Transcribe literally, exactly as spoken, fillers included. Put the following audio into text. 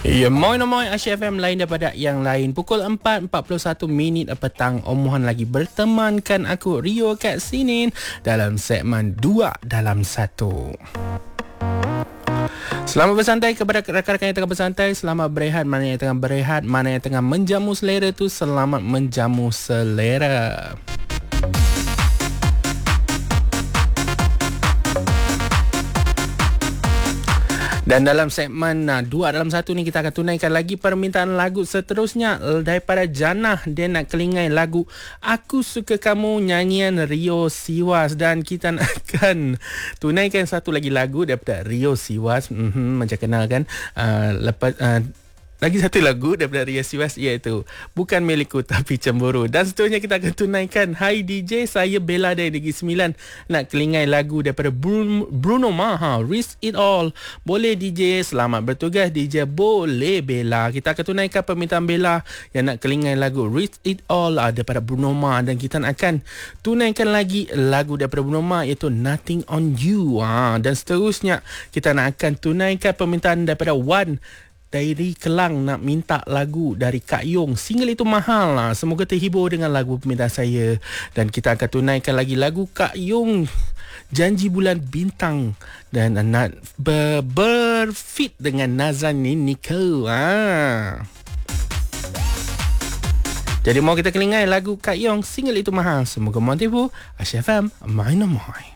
Ya, moi-moi Asyik F M lain daripada yang lain. Pukul empat empat puluh satu minit petang. Omohan lagi bertemankan aku Rio kat sini dalam segmen dua dalam satu. Selamat bersantai kepada rakan-rakan yang tengah bersantai. Selamat berehat. Mana yang tengah berehat, mana yang tengah menjamu selera tu, selamat menjamu selera. Dan dalam segmen uh, dua dalam satu ni kita akan tunaikan lagi permintaan lagu seterusnya daripada Janah. Dia nak kelingai lagu Aku Suka Kamu nyanyian Rio Siwas, dan kita akan tunaikan satu lagi lagu daripada Rio Siwas. Mm-hmm, macam kenal kan. Uh, lepas uh, Lagi satu lagu daripada Ria Siwas, iaitu Bukan Milikku Tapi Cemburu. Dan seterusnya kita akan tunaikan Hai D J, saya Bella dari Negeri Sembilan. Nak kelingai lagu daripada Bruno, Bruno Mars, Risk It All. Boleh D J, selamat bertugas D J. Boleh Bella. Kita akan tunaikan permintaan Bella yang nak kelingai lagu Risk It All daripada Bruno Mars. Dan kita akan tunaikan lagi lagu daripada Bruno Mars, iaitu Nothing On You. ha. Dan seterusnya kita nak akan tunaikan permintaan daripada Wan dari Kelang, nak minta lagu dari Kak Yong. Single itu mahal lah. Semoga terhibur dengan lagu permintaan saya. Dan kita akan tunaikan lagi lagu Kak Yong, Janji Bulan Bintang, dan nak ber, berfit dengan Nazanin Nicole. ha. Jadi mau kita kelingai lagu Kak Yong, Single Itu Mahal. Semoga mau terhibur. Asyik F M, main-main.